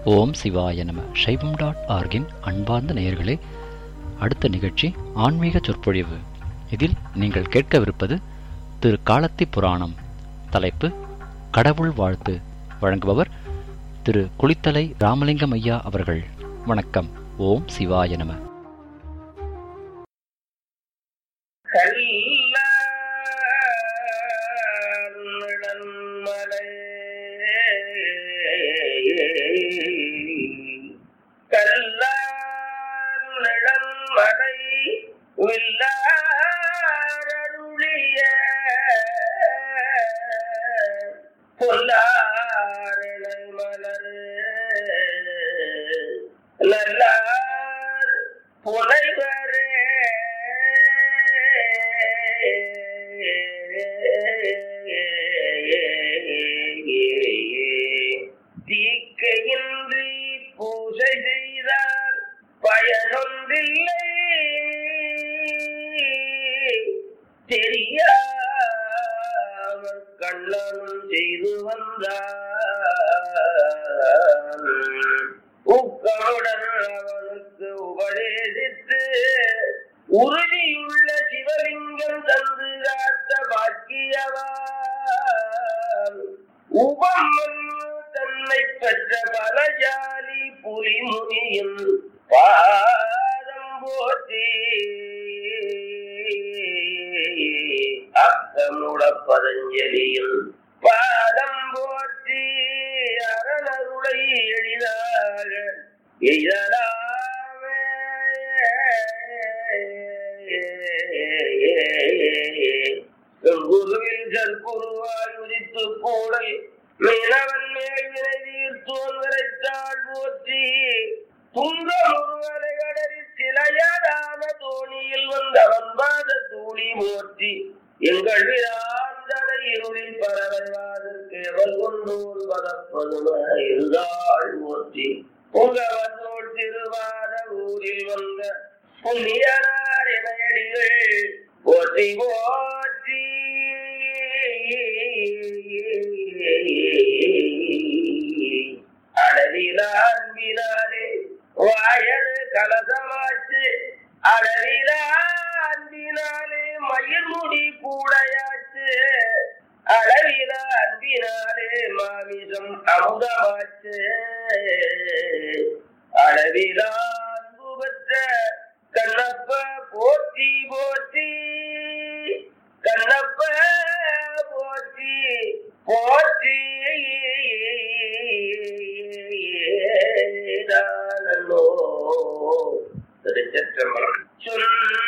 ஓம் சிவாய நம. சைவம்.org-இன் அன்பார்ந்த நேயர்களே, அடுத்த நிகழ்ச்சி ஆன்மீக சொற்பொழிவு. இதில் நீங்கள் கேட்கவிருப்பது திரு காலத்தி புராணம். தலைப்பு கடவுள் வாழ்த்து. வழங்குபவர் திரு குளித்தலை ராமலிங்கம் ஐயா அவர்கள். வணக்கம். ஓம் சிவாய நம. மலை உள்ளாருளிய பொல்லாரணை மலர் நல்லார் புனைவரே தீக்கையின்றி பூஜை செய்தார் பயனொன்றில்லை தெரியாமல் கண்ணனும் செய்து வந்தான். ஊக்கமுடன் அவனுக்கு உபதேசித்து உறுதியுள்ள சிவலிங்கம் தந்து காத்த பாக்கியவான். உபமன் தன்னை பெற்ற பலஜாலி புலிமுனியும் பாதம் போற்றி அக்கமுட பதஞ்சலியும் பாதம் போற்றி அரணருளை எளிதாக எய்தலாமே. குருவில் சற்குருவாய் உதித்து கூடல் மீனவன் மேல் வினை தீர்த்தோன் வரைத்தாள் போற்றி துங்கம் ஒருவரை கடறி சிலையதான தோணியில் வந்தவன் பாத தூளி போற்றி எங்கள் விராந்தனை இருளில் பரவல்வாதற்கு எவள் கொண்டோர் பதப்பதுமாயிருந்தாள் போற்றி புங்கவனோள் திருவாத ஊரில் வந்த புண்ணியனார் இணையடிகள் போற்றி போற்றி. அடலில அன்பினாலே வாயது கலசமாச்சு, அடலில அன்பினாலே மயிர்முடி கூடையாச்சு, அளவில அன்பினாலே மாமிசம் அமுதமாச்சு, அளவில அன்பு பெற்ற கண்ணப்ப போற்றி போற்றி, கண்ணப்ப போற்றி போற்றி. திருச்சிற்றம்பலம்.